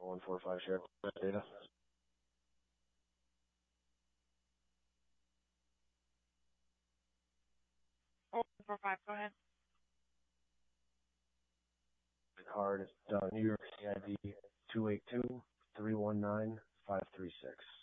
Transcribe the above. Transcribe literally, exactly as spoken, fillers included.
one four five share data. Oh, one four five, go ahead. The card is uh, New York C I D two eight two three one nine five three six.